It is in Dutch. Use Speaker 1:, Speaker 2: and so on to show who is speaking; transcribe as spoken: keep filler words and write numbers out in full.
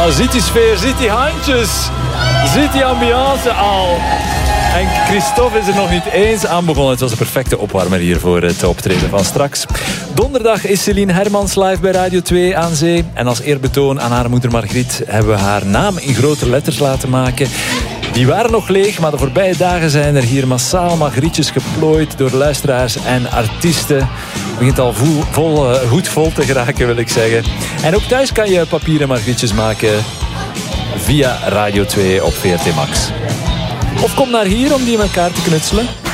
Speaker 1: Ah, ziet die sfeer, ziet die handjes. Ziet die ambiance al. En Christophe is er nog niet eens aan begonnen. Het was een perfecte opwarmer hier voor het optreden van straks. Donderdag is Celine Hermans live bij Radio twee aan zee. En als eerbetoon aan haar moeder Margriet hebben we haar naam in grote letters laten maken. Die waren nog leeg, maar de voorbije dagen zijn er hier massaal Margrietjes geplooid door luisteraars en artiesten. Het begint al vol, vol, uh, goed vol te geraken, wil ik zeggen. En ook thuis kan je papieren Margrietjes maken via Radio twee op V R T Max. Of kom naar hier om die in elkaar te knutselen.